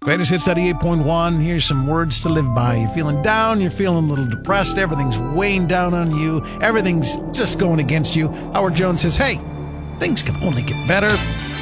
Greatest Hits 98.1. Here's some words to live by. You're feeling down, you're feeling a little depressed, everything's weighing down on you, everything's just going against you. Howard Jones says, hey, things can only get better.